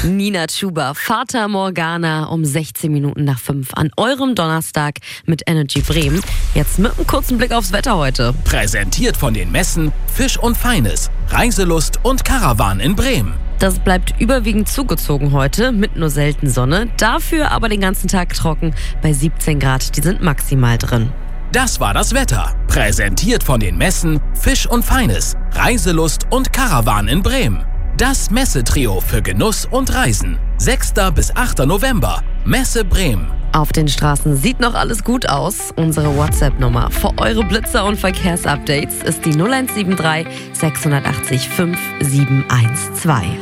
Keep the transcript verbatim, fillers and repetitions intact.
Nina Chuba, Fata Morgana um sechzehn Minuten nach fünf an eurem Donnerstag mit Energy Bremen. Jetzt mit einem kurzen Blick aufs Wetter heute. Präsentiert von den Messen Fisch und Feines, Reiselust und Karawan in Bremen. Das bleibt überwiegend zugezogen heute, mit nur selten Sonne. Dafür aber den ganzen Tag trocken bei siebzehn Grad, die sind maximal drin. Das war das Wetter. Präsentiert von den Messen Fisch und Feines, Reiselust und Karawan in Bremen. Das Messetrio für Genuss und Reisen. sechster bis achter November. Messe Bremen. Auf den Straßen sieht noch alles gut aus. Unsere WhatsApp-Nummer für eure Blitzer und Verkehrsupdates ist die null eins sieben drei sechs acht null fünf sieben eins zwei.